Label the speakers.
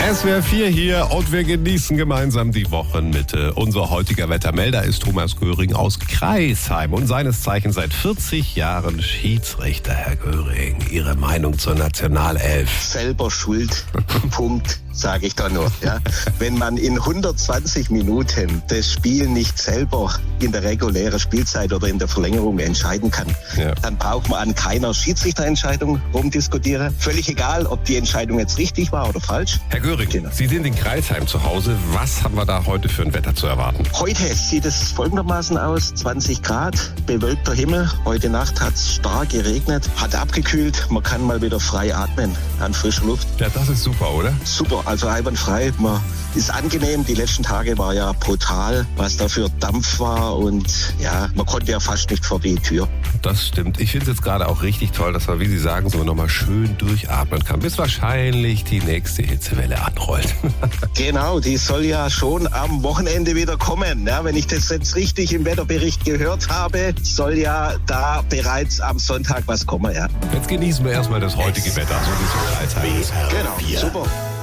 Speaker 1: SWR 4 hier und wir genießen gemeinsam die Wochenmitte. Unser heutiger Wettermelder ist Thomas Göring aus Crailsheim und seines Zeichens seit 40 Jahren Schiedsrichter. Herr Göring, Ihre Meinung zur Nationalelf?
Speaker 2: Selber schuld, Punkt, sage ich da nur. Ja. Wenn man in 120 Minuten das Spiel nicht selber in der regulären Spielzeit oder in der Verlängerung entscheiden kann, dann braucht man an keiner Schiedsrichterentscheidung rumdiskutieren. Völlig egal, ob die Entscheidung jetzt richtig war oder falsch.
Speaker 1: Herr Göring, Sie sind in Crailsheim zu Hause. Was haben wir da heute für ein Wetter zu erwarten?
Speaker 2: Heute sieht es folgendermaßen aus. 20 Grad, bewölkter Himmel. Heute Nacht hat es stark geregnet, hat abgekühlt. Man kann mal wieder frei atmen an frischer Luft.
Speaker 1: Ja, das ist super, oder?
Speaker 2: Super, also einwandfrei. Man ist angenehm. Die letzten Tage war ja brutal, was da für Dampf war. Und ja, man konnte ja fast nicht vor die Tür.
Speaker 1: Das stimmt. Ich finde es jetzt gerade auch richtig toll, dass man, wie Sie sagen, so nochmal schön durchatmen kann, bis wahrscheinlich die nächste Hitzewelle anrollt.
Speaker 2: Genau, die soll ja schon am Wochenende wieder kommen. Ja, wenn ich das jetzt richtig im Wetterbericht gehört habe, soll ja da bereits am Sonntag was kommen. Ja.
Speaker 1: Jetzt genießen wir erstmal das heutige Wetter, so wie es in Crailsheim ist.
Speaker 2: Genau, super.